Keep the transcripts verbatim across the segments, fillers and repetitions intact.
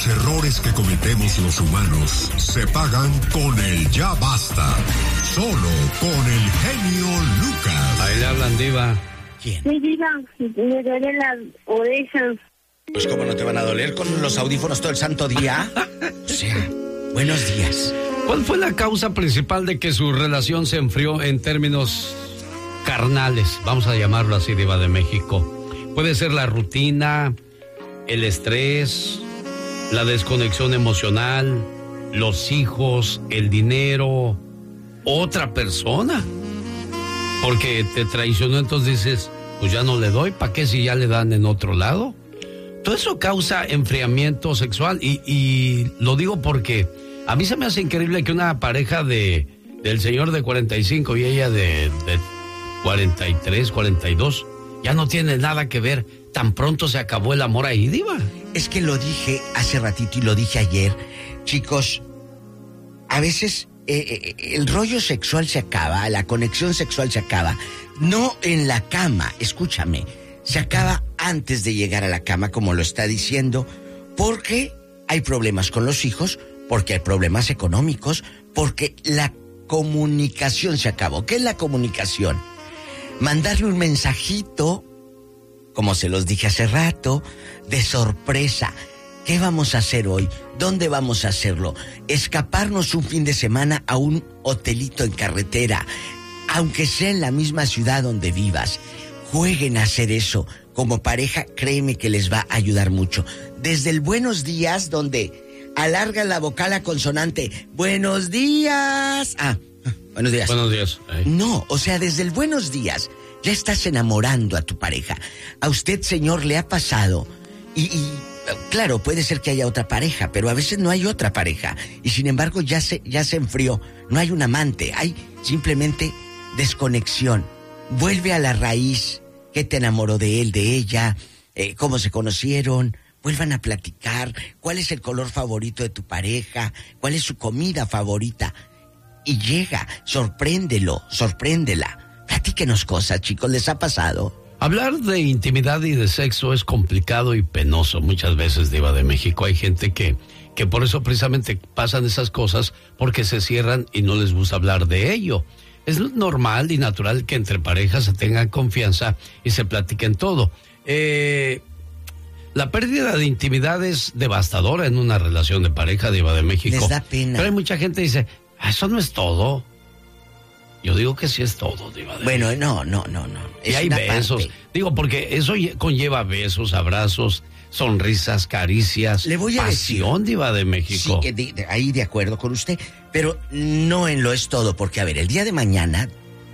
Los errores que cometemos los humanos se pagan con el ya basta. Solo con el genio Lucas. Ahí le hablan, diva. ¿Quién? Sí, diva, me duelen las orejas. Pues cómo no te van a doler con los audífonos todo el santo día. O sea, buenos días. ¿Cuál fue la causa principal de que su relación se enfrió en términos carnales? Vamos a llamarlo así, diva de México. Puede ser la rutina, el estrés, la desconexión emocional, los hijos, el dinero, otra persona. Porque te traicionó, entonces dices, pues ya no le doy, ¿para qué si ya le dan en otro lado? Todo eso causa enfriamiento sexual y, y lo digo porque a mí se me hace increíble que una pareja de del señor de cuarenta y cinco y ella de, de cuarenta y tres, cuarenta y dos, ya no tiene nada que ver. Tan pronto se acabó el amor ahí, diva. Es que lo dije hace ratito y lo dije ayer. Chicos, a veces eh, eh, el rollo sexual se acaba, la conexión sexual se acaba. No en la cama, escúchame. Se acaba antes de llegar a la cama, como lo está diciendo, porque hay problemas con los hijos, porque hay problemas económicos, porque la comunicación se acabó. ¿Qué es la comunicación? Mandarle un mensajito, como se los dije hace rato, de sorpresa. ¿Qué vamos a hacer hoy? ¿Dónde vamos a hacerlo? Escaparnos un fin de semana a un hotelito en carretera, aunque sea en la misma ciudad donde vivas. Jueguen a hacer eso. Como pareja, créeme que les va a ayudar mucho. Desde el buenos días, donde alargan la vocal a consonante. ¡Buenos días! Ah, buenos días. Buenos días. Ay. No, o sea, desde el buenos días ya estás enamorando a tu pareja. A usted, señor, le ha pasado. Y, y claro, puede ser que haya otra pareja, pero a veces no hay otra pareja. Y sin embargo ya se, ya se enfrió. No hay un amante, hay simplemente desconexión. Vuelve a la raíz. ¿Qué te enamoró de él, de ella? Eh, ¿Cómo se conocieron? Vuelvan a platicar. ¿Cuál es el color favorito de tu pareja? ¿Cuál es su comida favorita? Y llega, sorpréndelo, sorpréndela. Platíquenos cosas, chicos, ¿les ha pasado? Hablar de intimidad y de sexo es complicado y penoso muchas veces, diva de México. Hay gente que, que por eso precisamente pasan esas cosas, porque se cierran y no les gusta hablar de ello. Es normal y natural que entre parejas se tengan confianza y se platiquen todo. Eh, la pérdida de intimidad es devastadora en una relación de pareja, diva de México. Les da pena. Pero hay mucha gente que dice, ah, eso no es todo. Yo digo que sí es todo, diva de Bueno, México. no, no, no, no. Y Es hay una besos. parte. Digo, porque eso conlleva besos, abrazos, sonrisas, caricias. Le voy a pasión, decir, diva de México. Sí, de, de, ahí de acuerdo con usted, pero no en lo es todo, porque a ver, el día de mañana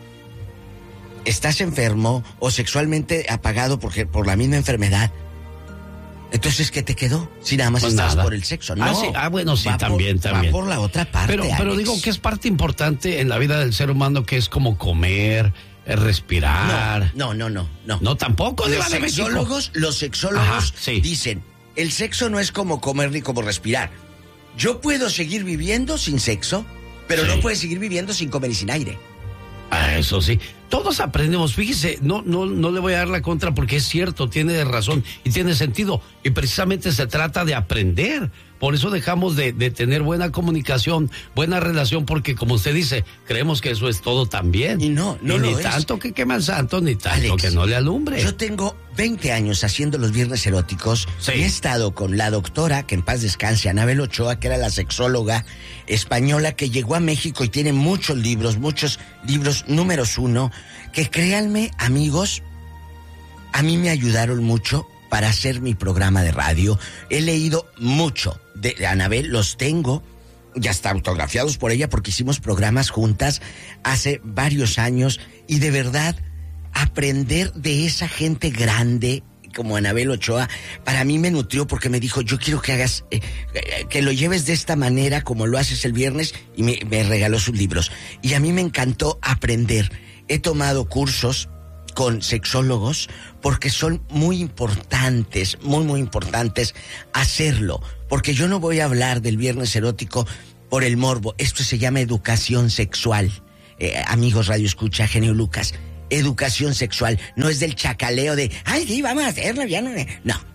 estás enfermo o sexualmente apagado porque, por la misma enfermedad. Entonces, ¿qué te quedó? Si nada más Pues estás nada. por el sexo, ¿no? Ah, sí. Ah, bueno, sí, Va también, por, también. Va por la otra parte, Pero, pero Alex. digo que es parte importante en la vida del ser humano, que es como comer, eh, respirar. No, no, no, no. No, tampoco, Los diva de México. sexólogos, los sexólogos Ajá, sí. dicen, el sexo no es como comer ni como respirar. Yo puedo seguir viviendo sin sexo, pero Sí. no puedes seguir viviendo sin comer y sin aire. Ah, eso sí. Todos aprendemos. Fíjese, no, no, no le voy a dar la contra porque es cierto, tiene razón y tiene sentido. Y precisamente se trata de aprender. Por eso dejamos de, de tener buena comunicación, buena relación, porque como usted dice, creemos que eso es todo también. Y no, no y lo ni es. tanto que quema el santo, ni tanto Alex, que no le alumbre. Yo tengo veinte años haciendo los viernes eróticos. Sí. Y he estado con la doctora, que en paz descanse, Anabel Ochoa, que era la sexóloga española que llegó a México y tiene muchos libros, muchos libros números uno, que créanme, amigos, a mí me ayudaron mucho para hacer mi programa de radio. He leído mucho de Anabel, los tengo, ya están autografiados por ella porque hicimos programas juntas hace varios años y de verdad aprender de esa gente grande como Anabel Ochoa, para mí me nutrió porque me dijo, yo quiero que hagas, eh, eh, que lo lleves de esta manera como lo haces el viernes, y me, me regaló sus libros. Y a mí me encantó aprender. He tomado cursos con sexólogos porque son muy importantes, muy, muy importantes hacerlo. Porque yo no voy a hablar del viernes erótico por el morbo. Esto se llama educación sexual. Eh, amigos Radio Escucha, Genio Lucas. Educación sexual, no es del chacaleo de, ay, sí, vamos a hacerlo, ya no. No,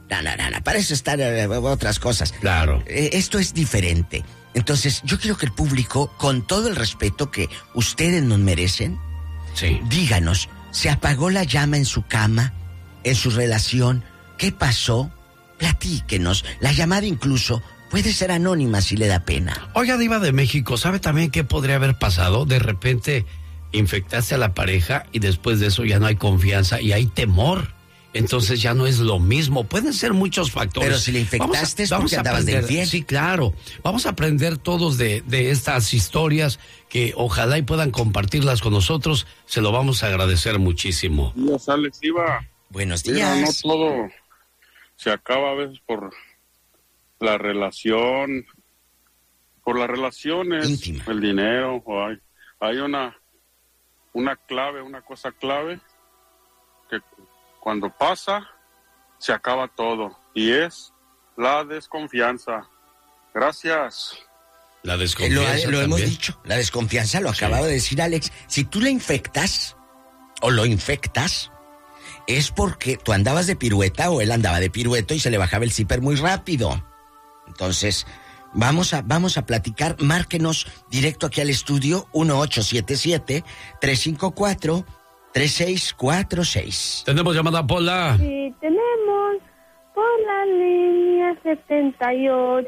No, no, no, no, para eso están eh, otras cosas. Claro. Eh, esto es diferente. Entonces, yo quiero que el público, con todo el respeto que ustedes nos merecen, sí, díganos, ¿se apagó la llama en su cama, en su relación? ¿Qué pasó? Platíquenos. La llamada incluso puede ser anónima si le da pena. Oiga, Diva de México, ¿sabe también qué podría haber pasado? De repente infectaste a la pareja y después de eso ya no hay confianza y hay temor. Entonces ya no es lo mismo. Pueden ser muchos factores. Pero si le infectaste es porque andabas de infiel. Sí, claro. Vamos a aprender todos de, de estas historias que ojalá y puedan compartirlas con nosotros. Se lo vamos a agradecer muchísimo. Dios, Alex, Diva. Buenos Mira, días. no todo se acaba a veces por la relación, por las relaciones, íntima, el dinero. O hay, hay una, una clave, una cosa clave que cuando pasa, se acaba todo. Y es la desconfianza. Gracias. La desconfianza. Lo, lo hemos también. dicho. La desconfianza, lo Sí. acababa de decir Alex. Si tú le infectas o lo infectas, es porque tú andabas de pirueta o él andaba de pirueto y se le bajaba el zipper muy rápido. Entonces, vamos a, vamos a platicar. Márquenos directo aquí al estudio uno ocho siete siete, tres cinco cuatro, tres seis cuatro seis. Tenemos llamada, Pola. Sí, tenemos por la línea setenta y ocho.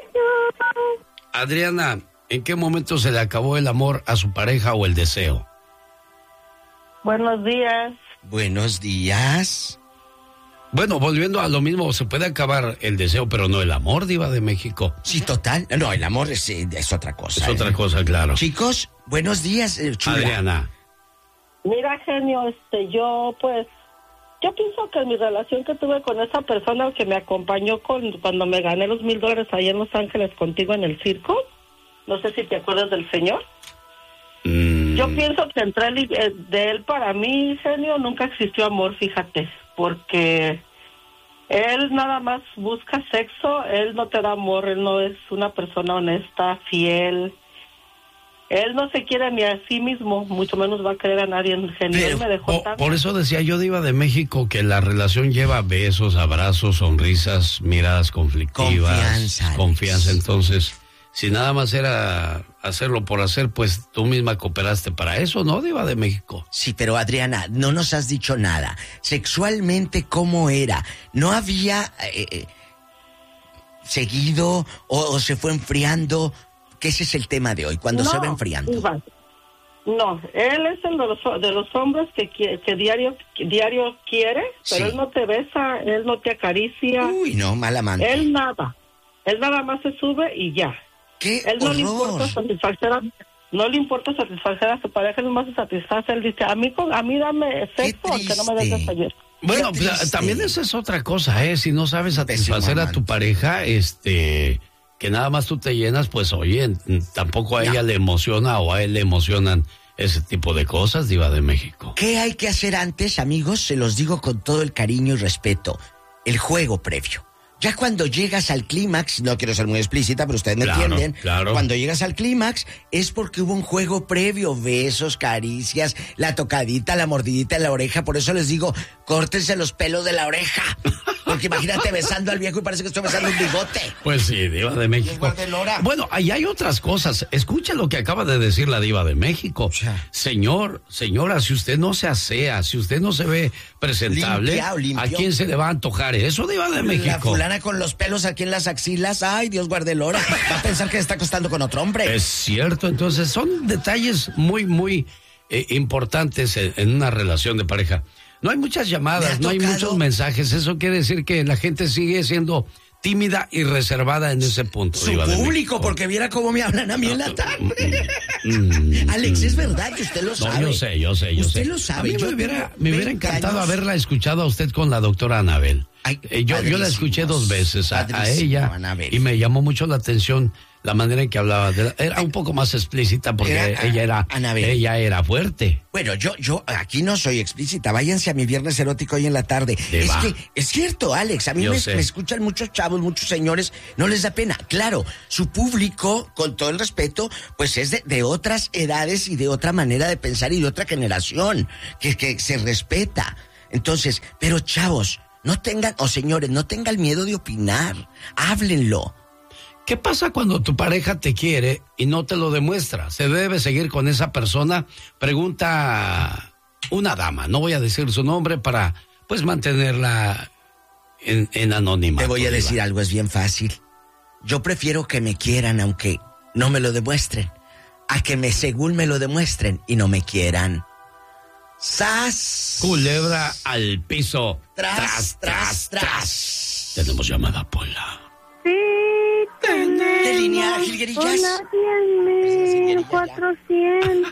Adriana, ¿en qué momento se le acabó el amor a su pareja o el deseo? Buenos días. Buenos días. Bueno, volviendo a lo mismo, se puede acabar el deseo, pero no el amor, Diva de México. Sí, total. No, el amor es, es otra cosa. Es ¿eh? otra cosa, claro. Chicos, buenos días, eh, chula. Adriana. Mira, genio, este, yo pues, yo pienso que mi relación que tuve con esa persona que me acompañó con cuando me gané los mil dólares allá en Los Ángeles contigo en el circo, no sé si te acuerdas del señor. Mm. Yo pienso que entre él y eh, de él para mí, genio, nunca existió amor, fíjate, porque él nada más busca sexo, él no te da amor, él no es una persona honesta, fiel. Él no se quiere ni a sí mismo, mucho menos va a querer a nadie. Genio, él me dejó O- tan... por eso decía yo, Diva de México, que la relación lleva besos, abrazos, sonrisas, miradas conflictivas. Confianza, Alex. Confianza. Entonces, si nada más era hacerlo por hacer, pues tú misma cooperaste para eso, ¿no, Diva de México? Sí, pero Adriana, no nos has dicho nada. Sexualmente, ¿cómo era? ¿No había eh, eh, seguido o, o se fue enfriando? Que ese es el tema de hoy, cuando no, se va enfriando. Iván, no, él es el de los, de los hombres que, que, que diario que diario quiere, pero Sí. él no te besa, él no te acaricia. Uy, no, mal amante. Él nada. Él nada más se sube y ya. ¡Qué Él no le importa horror! satisfacer a, no le importa satisfacer a su pareja, él más se satisface. Él dice, a mí, con, a mí dame sexo aunque no me des triste. desayuno. Bueno, Qué pues, triste. también esa es otra cosa, ¿eh? Si no sabes satisfacer Pésimo a tu amante. pareja, este, que nada más tú te llenas, pues oye, tampoco a No. ella le emociona o a él le emocionan ese tipo de cosas, Diva de México. ¿Qué hay que hacer antes, amigos? Se los digo con todo el cariño y respeto. El juego previo. Ya cuando llegas al clímax, no quiero ser muy explícita, pero ustedes me Claro, entienden. claro. Cuando llegas al clímax es porque hubo un juego previo, besos, caricias, la tocadita, la mordidita en la oreja. Por eso les digo, córtense los pelos de la oreja. Porque imagínate besando al viejo y parece que estoy besando un bigote. Pues sí, Diva de México. Igual de Lora. Bueno, ahí hay otras cosas. Escucha lo que acaba de decir la Diva de México. sea. Señor, señora, si usted no se asea, si usted no se ve presentable, Limpiao, limpio. ¿a quién se le va a antojar eso, Diva de La México? fulana con los pelos aquí en las axilas, ay, Dios guarde el Lora. Va a pensar que se está acostando con otro hombre. Es cierto, entonces son detalles muy, muy eh, importantes en, en una relación de pareja. No hay muchas Me llamadas, ha no hay tocado- muchos mensajes. Eso quiere decir que la gente sigue siendo tímida y reservada en ese punto. Su Diva de público, México. porque viera cómo me hablan a mí en la tarde. Mm, Alex, mm. es verdad que usted lo No, sabe. yo sé, yo sé, yo usted sé. lo sabe. A mí yo me hubiera, tengo me hubiera veinte encantado años. haberla escuchado a usted con la doctora Anabel. Ay, Eh, yo, yo la escuché dos veces a, a padrísimo, ella Anabel. y me llamó mucho la atención la manera en que hablaba. De la- era un poco más explícita porque Era, ella era Anabel. ella era fuerte. Bueno, yo, yo aquí no soy explícita. Váyanse a mi viernes erótico hoy en la tarde. De es va. que es cierto, Alex. A mí Yo me, sé. me escuchan muchos chavos, muchos señores. No les da pena. Claro, su público, con todo el respeto, pues es de, de otras edades y de otra manera de pensar y de otra generación que, que se respeta. Entonces, pero chavos, No tengan, o oh, señores, no tengan miedo de opinar. Háblenlo. ¿Qué pasa cuando tu pareja te quiere y no te lo demuestra? ¿Se debe seguir con esa persona? Pregunta una dama, no voy a decir su nombre para, pues, mantenerla en, en anonimato. Te voy a decir algo, es bien fácil. Yo prefiero que me quieran aunque no me lo demuestren, a que me según me lo demuestren y no me quieran. ¡Sas! Culebra al piso. Tras, tras, tras, tras. Tenemos llamada, Pola. Sí, ¿Qué línea, tenemos jilguerillas? una diez mil cuatrocientos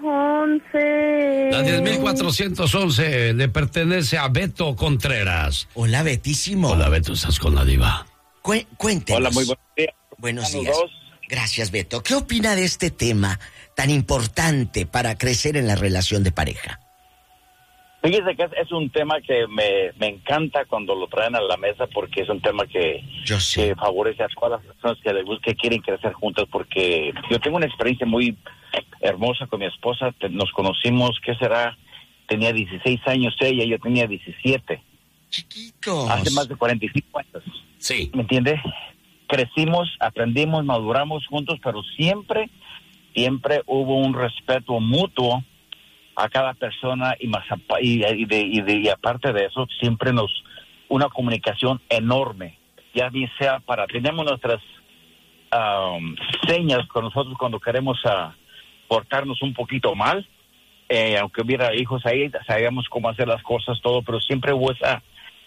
once. La diez mil cuatrocientos once le pertenece a Beto Contreras. Hola, Betísimo. Hola, Beto, ¿estás con la diva? Cu- cuéntenos. Hola, muy buenos días. Buenos Buenos días. dos. Gracias, Beto. ¿Qué opina de este tema tan importante para crecer en la relación de pareja? Fíjese que es, es un tema que me, me encanta cuando lo traen a la mesa porque es un tema que, Yo sé. que favorece a todas las personas que, les gusta, que quieren crecer juntas, porque yo tengo una experiencia muy hermosa con mi esposa. Te- nos conocimos, ¿qué será? Tenía dieciséis años ella, yo tenía diecisiete. Chiquitos. Hace más de cuarenta y cinco años. Sí. ¿Me entiende? Crecimos, aprendimos, maduramos juntos, pero siempre, siempre hubo un respeto mutuo a cada persona y más apa- y, y, de, y, de, y aparte de eso, siempre nos una comunicación enorme, ya bien sea para, tenemos nuestras um, señas con nosotros cuando queremos uh, portarnos un poquito mal, eh, aunque hubiera hijos ahí, sabíamos cómo hacer las cosas, todo, pero siempre hubo esa,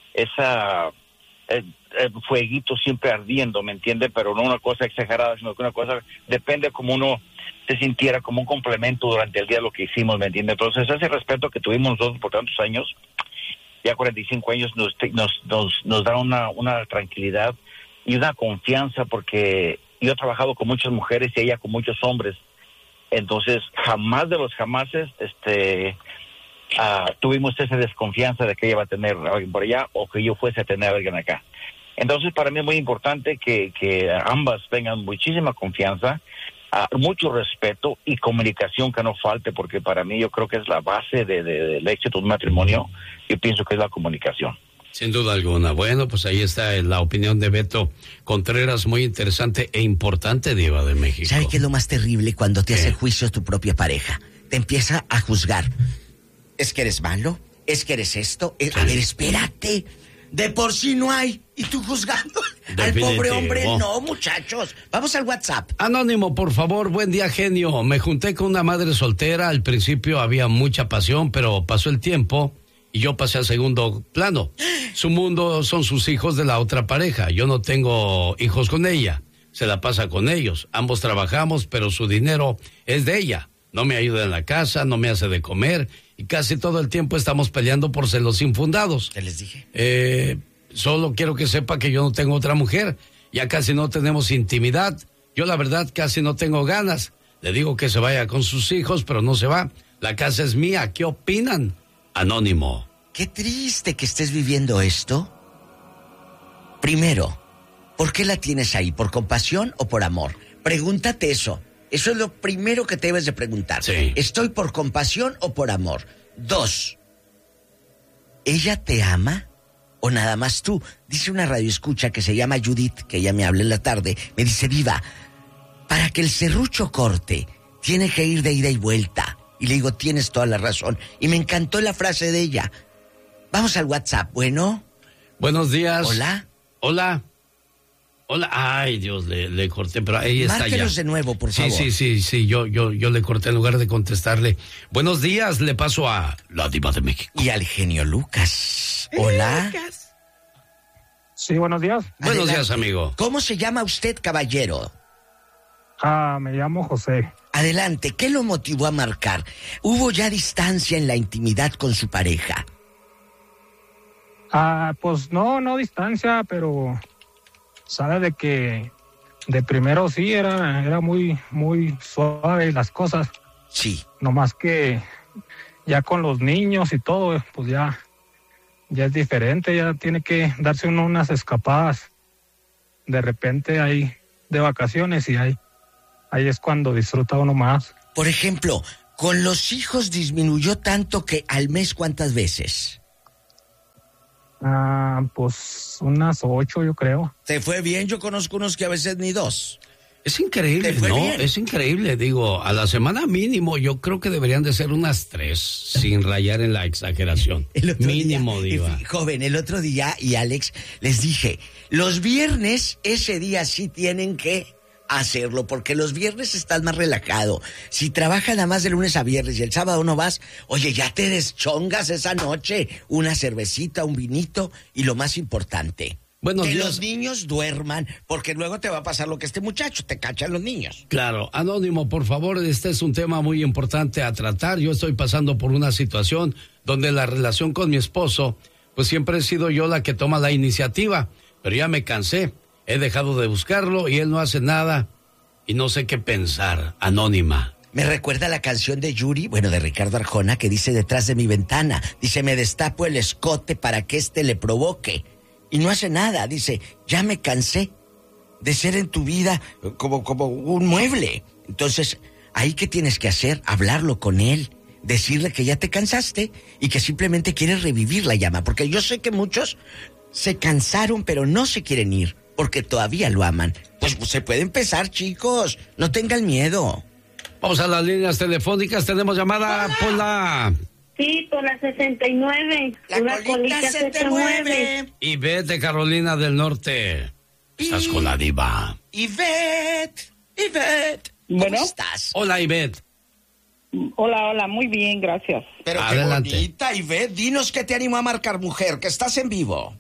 esa eh, eh, fueguito siempre ardiendo, ¿me entiende? Pero no una cosa exagerada, sino que una cosa, depende como uno se sintiera como un complemento durante el día de lo que hicimos, ¿me entiende? Entonces ese respeto que tuvimos nosotros por tantos años, ya cuarenta y cinco años, nos nos nos, nos da una, una tranquilidad y una confianza, porque yo he trabajado con muchas mujeres y ella con muchos hombres, entonces jamás de los jamases este uh, tuvimos esa desconfianza de que ella va a tener a alguien por allá o que yo fuese a tener a alguien acá. Entonces para mí es muy importante que, que ambas tengan muchísima confianza, uh, mucho respeto y comunicación que no falte, porque para mí yo creo que es la base de, de, del éxito de un matrimonio. Yo pienso que es la comunicación. Sin duda alguna. Bueno, pues ahí está la opinión de Beto Contreras, muy interesante e importante, diva de México. ¿Sabe qué es lo más terrible cuando te ¿Qué? hace juicio tu propia pareja? Te empieza a juzgar. ¿Es que eres malo? ¿Es que eres esto? Es- A ver, espérate. De por sí no hay. Y tú juzgando al pobre hombre. No, muchachos. Vamos al WhatsApp. Anónimo, por favor, buen día, genio. Me junté con una madre soltera. Al principio había mucha pasión, pero pasó el tiempo y yo pasé al segundo plano. Su mundo son sus hijos de la otra pareja. Yo no tengo hijos con ella. Se la pasa con ellos. Ambos trabajamos, pero su dinero es de ella. No me ayuda en la casa, no me hace de comer y casi todo el tiempo estamos peleando por celos infundados. ¿Qué les dije? Eh, solo quiero que sepa que yo no tengo otra mujer. Ya casi no tenemos intimidad. Yo la verdad casi no tengo ganas. Le digo que se vaya con sus hijos, pero no se va. La casa es mía. ¿Qué opinan? Anónimo. Qué triste que estés viviendo esto. Primero, ¿por qué la tienes ahí? ¿Por compasión o por amor? Pregúntate eso. Eso es lo primero que te debes de preguntar. Sí. ¿Estoy por compasión o por amor? Dos, ¿ella te ama o nada más tú? Dice una radioescucha que se llama Judith, que ella me habla en la tarde, me dice, Diva, para que el serrucho corte, tiene que ir de ida y vuelta. Y le digo, tienes toda la razón. Y me encantó la frase de ella. Vamos al WhatsApp, bueno. Buenos días. Hola. Hola. Hola. Ay, Dios, le, le corté, pero ahí está ya. Márquenos de nuevo, por Sí, favor. sí, sí, sí, yo, yo, yo le corté en lugar de contestarle. Buenos días, le paso a la diva de México. Y al genio Lucas. Hola. Sí, buenos días. Buenos Adelante. días, amigo. ¿Cómo se llama usted, caballero? Ah, me llamo José. Adelante, ¿qué lo motivó a marcar? ¿Hubo ya distancia en la intimidad con su pareja? Ah, pues no, no distancia, pero sabe de que de primero sí era, era muy, muy suave las cosas. Sí. Nomás que ya con los niños y todo, pues ya, ya es diferente, ya tiene que darse uno unas escapadas. De repente ahí de vacaciones y ahí, ahí es cuando disfruta uno más. Por ejemplo, con los hijos disminuyó tanto que al mes, ¿cuántas veces? Ah, pues unas ocho, yo creo. ¿Te fue bien? Yo conozco unos que a veces ni dos. Es increíble, ¿no? Bien? Es increíble. Digo, a la semana mínimo yo creo que deberían de ser unas tres, sin rayar en la exageración. Mínimo, día, Diva. Joven, el otro día, y Alex, les dije, los viernes, ese día sí tienen que hacerlo, porque los viernes estás más relajado. Si trabajas nada más de lunes a viernes y el sábado no vas, oye, ya te deschongas esa noche, una cervecita, un vinito, y lo más importante... Buenos que días. Los niños duerman, porque luego te va a pasar lo que este muchacho, te cachan los niños. Claro, Anónimo, por favor, este es un tema muy importante a tratar. Yo estoy pasando por una situación donde la relación con mi esposo, pues siempre he sido yo la que toma la iniciativa, pero ya me cansé, he dejado de buscarlo y él no hace nada y no sé qué pensar. Anónima. Me recuerda la canción de Yuri, bueno, de Ricardo Arjona, que dice detrás de mi ventana, dice, me destapo el escote para que este le provoque. Y no hace nada, dice, ya me cansé de ser en tu vida como, como un mueble. Entonces, ¿ahí qué tienes que hacer? Hablarlo con él, decirle que ya te cansaste y que simplemente quieres revivir la llama. Porque yo sé que muchos se cansaron, pero no se quieren ir, porque todavía lo aman. Pues, pues se puede empezar, chicos, no tengan miedo. Vamos a las líneas telefónicas, tenemos llamada por la... Sí, por la sesenta y nueve. La una colita, colita se te mueve. Ivette, Carolina del Norte. Estás y... con la diva. Ivette, Ivette. ¿Cómo bueno, estás? Hola, Ivette. Hola, hola, muy bien, gracias. Pero adelante. Qué bonita, Ivette. Dinos qué te animó a marcar, mujer, que estás en vivo.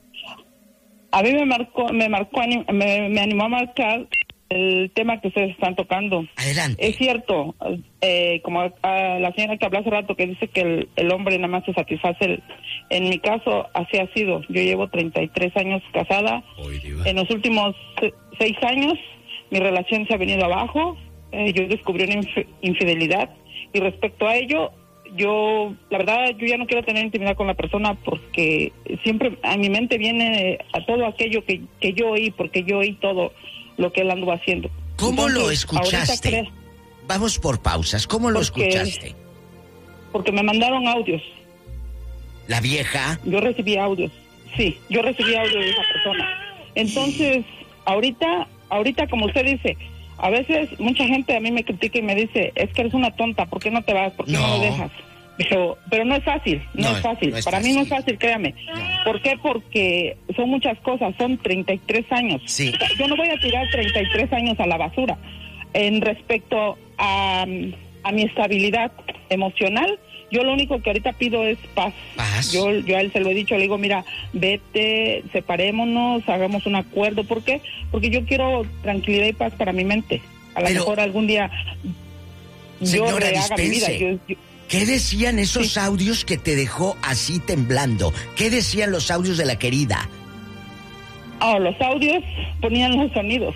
A mí me marcó, me marcó, me, me animó a marcar el tema que ustedes están tocando. Adelante. Es cierto, eh, como a la señora que habló hace rato, que dice que el, el hombre nada más se satisface. El, en mi caso, así ha sido. Yo llevo treinta y tres años casada. Oy, en los últimos seis años, mi relación se ha venido abajo. Eh, yo descubrí una inf- infidelidad. Y respecto a ello, yo, la verdad, yo ya no quiero tener intimidad con la persona, porque siempre a mi mente viene a todo aquello que, que yo oí, porque yo oí todo lo que él anduvo haciendo. ¿Cómo Entonces, lo escuchaste? Cre... Vamos por pausas. ¿Cómo lo porque, escuchaste? Porque me mandaron audios. ¿La vieja? Yo recibí audios. Sí, yo recibí audios de esa persona. Entonces, ahorita, ahorita como usted dice, a veces mucha gente a mí me critica y me dice, es que eres una tonta, ¿por qué no te vas? ¿Por qué no, no lo dejas? Pero, pero no es fácil, no, no es fácil. No es Para fácil. mí no es fácil, créame. No. ¿Por qué? Porque son muchas cosas, son treinta y tres años. Sí. Yo no voy a tirar treinta y tres años a la basura. En respecto a, a mi estabilidad emocional, yo lo único que ahorita pido es paz. ¿Paz? Yo, yo a él se lo he dicho, le digo, mira, vete, separémonos, hagamos un acuerdo. ¿Por qué? Porque yo quiero tranquilidad y paz para mi mente. A lo pero, mejor algún día yo rehaga mi vida. Yo, yo, ¿Qué decían esos sí. audios que te dejó así temblando? ¿Qué decían los audios de la querida? Oh, los audios ponían los sonidos.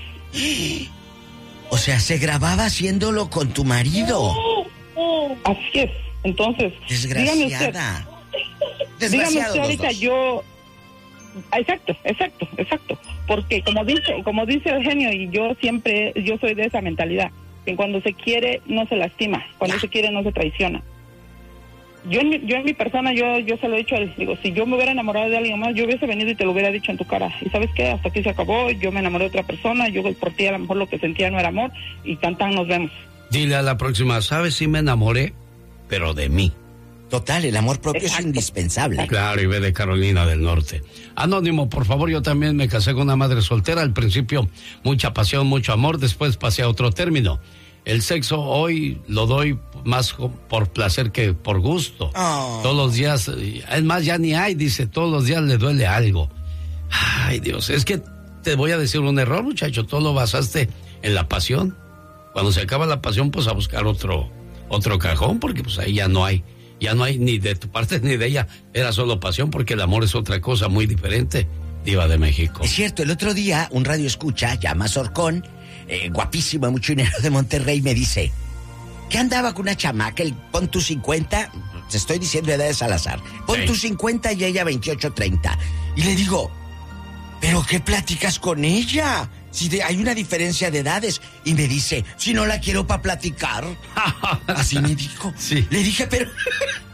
O sea, se grababa haciéndolo con tu marido. Así es. Entonces, dígame usted, dígame usted ahorita yo... Exacto, exacto, exacto. Porque como dice, como dice Eugenio, y yo siempre, yo soy de esa mentalidad, que cuando se quiere no se lastima, cuando ya. se quiere no se traiciona. Yo en, mi, yo en mi persona, yo yo se lo he dicho a él, digo, si yo me hubiera enamorado de alguien más, yo hubiese venido y te lo hubiera dicho en tu cara. Y ¿sabes qué? Hasta aquí se acabó, yo me enamoré de otra persona, yo por ti a lo mejor lo que sentía no era amor, y tan tan nos vemos. Dile a la próxima, ¿sabes? Sí me enamoré, pero de mí. Total, el amor propio Exacto. es indispensable. Claro, y ve de Carolina del Norte. Anónimo, por favor, yo también me casé con una madre soltera. Al principio, mucha pasión, mucho amor. Después pasé a otro término. El sexo hoy lo doy más por placer que por gusto. Oh. Todos los días, es más, ya ni hay, dice, todos los días le duele algo. Ay, Dios, es que te voy a decir un error, muchacho. Todo lo basaste en la pasión. Cuando se acaba la pasión, pues a buscar otro, otro cajón, porque pues ahí ya no hay. Ya no hay ni de tu parte ni de ella, era solo pasión, porque el amor es otra cosa muy diferente, Diva de México. Es cierto, el otro día un radio escucha, llama Sorcón, eh, guapísimo, mucho dinero de Monterrey, me dice, ¿qué andaba con una chamaca? El, pon tu cincuenta, te estoy diciendo edades al azar, pon sí. tu cincuenta y ella veintiocho, treinta. Y le digo, ¿pero qué platicas con ella? Si de, hay una diferencia de edades. Y me dice, si no la quiero para platicar. Así me dijo. Sí. Le dije, pero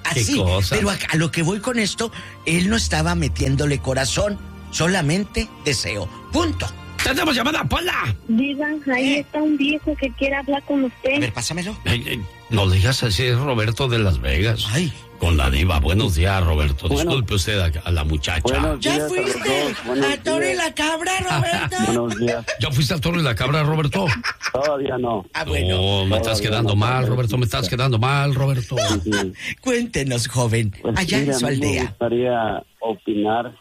Así, cosa? Pero a, a lo que voy con esto, él no estaba metiéndole corazón, solamente deseo. Punto. ¡Tenemos llamada, Pola! Diva, ahí ¿Eh? está un viejo que quiere hablar con usted. A ver, pásamelo. Ay, ay, no le digas así, es Roberto de Las Vegas. Ay. Con la diva. Buenos días, Roberto. Bueno. Disculpe usted a, a la muchacha. Buenos ¿Ya días a los fuiste dos. Buenos a Toro y días. la Cabra, Roberto? Buenos días. ¿Ya fuiste al Toro y la Cabra, Roberto? Todavía no. Ah, bueno. No, me estás Todavía quedando no, mal, pero Roberto. Me estás quedando mal, Roberto. Sí, sí. Cuéntenos, joven, Pues, allá mira, en su a mí Me aldea. gustaría opinar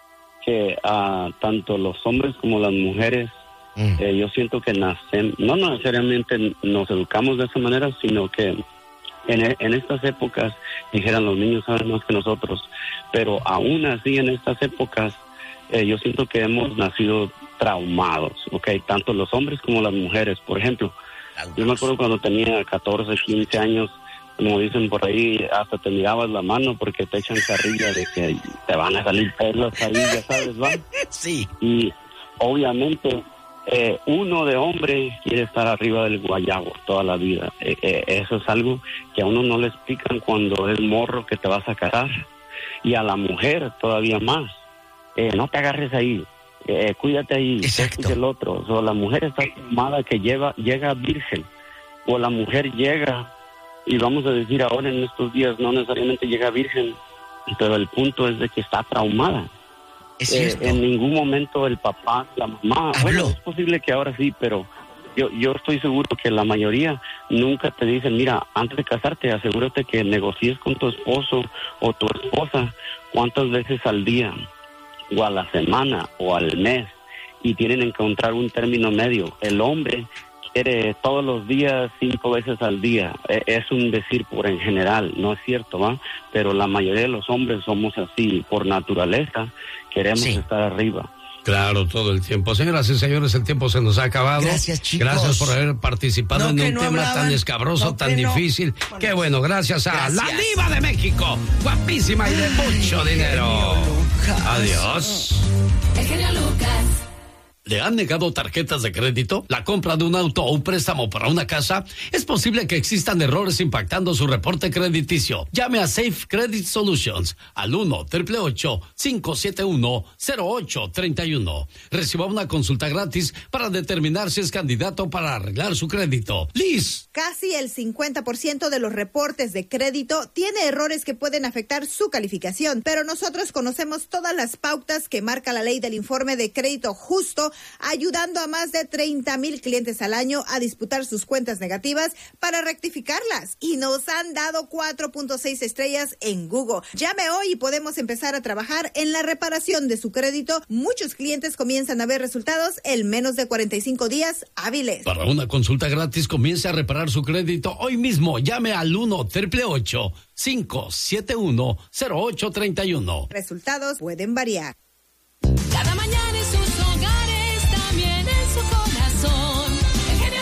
que a tanto los hombres como las mujeres, Mm. eh, yo siento que nacen, no necesariamente nos educamos de esa manera, sino que en, e- en estas épocas, dijeran los niños saben más que nosotros, pero aún así en estas épocas, eh, yo siento que hemos nacido traumados, ¿ok? Tanto los hombres como las mujeres. Por ejemplo, yo me acuerdo cuando tenía catorce, quince años, como dicen por ahí, hasta te mirabas la mano porque te echan carrilla de que te van a salir pelos ahí, ya sabes, ¿va? Sí. Y obviamente eh, uno de hombre quiere estar arriba del guayabo toda la vida. Eh, eh, eso es algo que a uno no le explican cuando es morro que te vas a casar. Y a la mujer todavía más. Eh, no te agarres ahí. Eh, cuídate ahí. Exacto. Esto y el otro. O sea, la mujer está formada que lleva, llega virgen. O la mujer llega, y vamos a decir ahora en estos días, no necesariamente llega virgen, pero el punto es de que está traumada. Es Eh, cierto. en ningún momento el papá, la mamá, Habló. bueno, es posible que ahora sí, pero yo yo estoy seguro que la mayoría nunca te dicen, mira, antes de casarte, asegúrate que negocies con tu esposo o tu esposa cuántas veces al día, o a la semana, o al mes, y tienen que encontrar un término medio. El hombre quiere todos los días, cinco veces al día. Eh, Es un decir por en general, no es cierto, ¿va? Pero la mayoría de los hombres somos así, por naturaleza, queremos Sí. estar arriba. Claro, todo el tiempo. Señoras y señores, el tiempo se nos ha acabado. Gracias, chicos. Gracias por haber participado No, en que un no tema hablaban. tan escabroso, No, tan que no. difícil. Qué bueno, gracias a Gracias. la diva de México. Guapísima y de mucho dinero. Lucas. Adiós. El genio Lucas. ¿Le han negado tarjetas de crédito? ¿La compra de un auto o un préstamo para una casa? Es posible que existan errores impactando su reporte crediticio. Llame a Safe Credit Solutions al uno, ocho ocho ocho, cinco siete uno, cero ocho tres uno. Reciba una consulta gratis para determinar si es candidato para arreglar su crédito. Liz. Casi el cincuenta por ciento de los reportes de crédito tiene errores que pueden afectar su calificación, pero nosotros conocemos todas las pautas que marca la ley del informe de crédito justo, ayudando a más de treinta mil clientes al año a disputar sus cuentas negativas para rectificarlas. Y nos han dado cuatro punto seis estrellas en Google. Llame hoy y podemos empezar a trabajar en la reparación de su crédito. Muchos clientes comienzan a ver resultados en menos de cuarenta y cinco días hábiles. Para una consulta gratis, comience a reparar su crédito hoy mismo. Llame al uno, ocho ocho ocho, cinco siete uno, cero ocho tres uno. Resultados pueden variar. Cada mañana en sus hogares, también en su corazón. El genio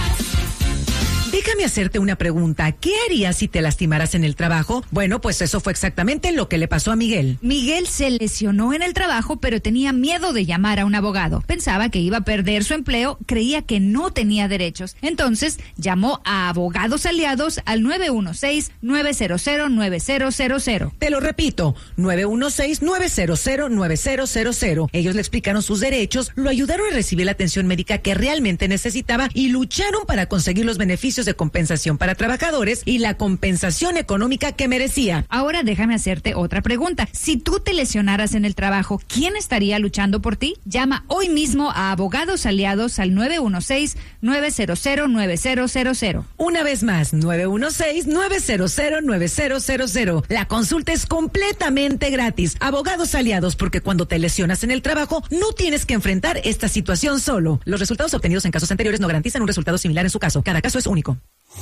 Lucas. Déjame hacerte una pregunta. ¿Qué harías si te lastimaras en el trabajo? Bueno, pues eso fue exactamente lo que le pasó a Miguel. Miguel se lesionó en el trabajo, pero tenía miedo de llamar a un abogado. Pensaba que iba a perder su empleo, creía que no tenía derechos. Entonces, llamó a Abogados Aliados al nueve uno seis, nueve cero cero, nueve cero cero cero. Te lo repito, nueve uno seis, nueve cero cero, nueve cero cero cero. Ellos le explicaron sus derechos, lo ayudaron a recibir la atención médica que realmente necesitaba y lucharon para conseguir los beneficios de compensación para trabajadores y la compensación económica que merecía. Ahora déjame hacerte otra pregunta. Si tú te lesionaras en el trabajo, ¿quién estaría luchando por ti? Llama hoy mismo a Abogados Aliados al nueve uno seis, nueve cero cero, nueve cero cero cero. Una vez más, nueve uno seis, nueve cero cero, nueve cero cero cero. La consulta es completamente gratis. Abogados Aliados, porque cuando te lesionas en el trabajo, no tienes que enfrentar esta situación solo. Los resultados obtenidos en casos anteriores no garantizan un resultado similar en su caso. Cada caso es único.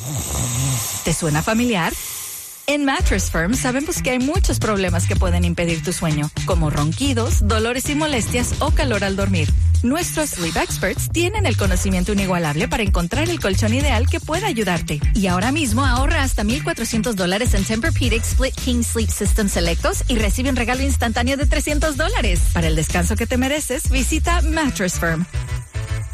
¿Te suena familiar? En Mattress Firm sabemos que hay muchos problemas que pueden impedir tu sueño, como ronquidos, dolores y molestias o calor al dormir. Nuestros Sleep Experts tienen el conocimiento inigualable para encontrar el colchón ideal que pueda ayudarte. Y ahora mismo ahorra hasta mil cuatrocientos dólares en Tempur-Pedic Split King Sleep Systems selectos y recibe un regalo instantáneo de trescientos dólares. Para el descanso que te mereces, visita Mattress Firm.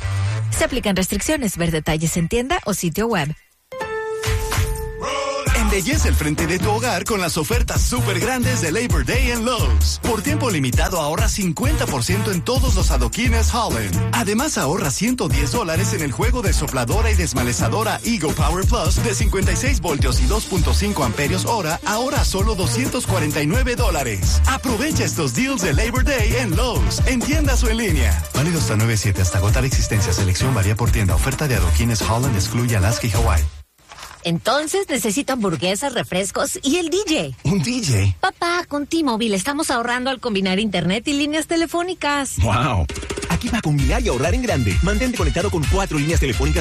Se aplican restricciones. Ver detalles en tienda o sitio web. En Embellece el frente de tu hogar con las ofertas súper grandes de Labor Day en Lowe's. Por tiempo limitado ahorra cincuenta por ciento en todos los adoquines Holland. Además ahorra ciento diez dólares en el juego de sopladora y desmalezadora Eagle Power Plus de cincuenta y seis voltios y dos punto cinco amperios hora, ahora a solo doscientos cuarenta y nueve dólares. Aprovecha estos deals de Labor Day en Lowe's, en tiendas o en línea. Válido hasta nueve siete hasta agotar existencia. Selección varía por tienda. Oferta de adoquines Holland excluye Alaska y Hawái. Entonces necesito hamburguesas, refrescos y el D J. ¿Un D J? Papá, con T-Mobile estamos ahorrando al combinar internet y líneas telefónicas. ¡Wow! Aquí va a combinar y ahorrar en grande. Mantente conectado con cuatro líneas telefónicas